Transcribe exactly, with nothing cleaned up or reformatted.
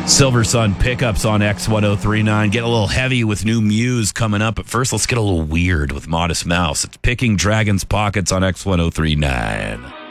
Silver Sun pickups on X ten thirty-nine. Get a little heavy with new Muse coming up. But first, let's get a little weird with Modest Mouse. It's Picking Dragon's Pockets on X ten thirty-nine.